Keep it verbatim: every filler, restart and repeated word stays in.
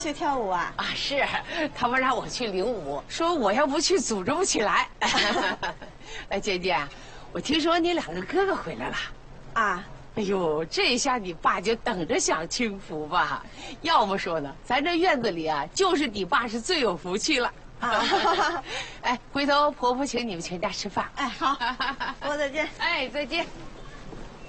去跳舞啊？ 啊，是，他们让我去领舞，说我要不去组织不起来。哎，姐姐，我听说你两个哥哥回来了。 啊。 哎呦，这下你爸就等着享清福吧。要不说呢，咱这院子里啊，就是你爸是最有福气了。啊，哎，回头婆婆请你们全家吃饭。 哎，好，婆婆再见。 哎，再见。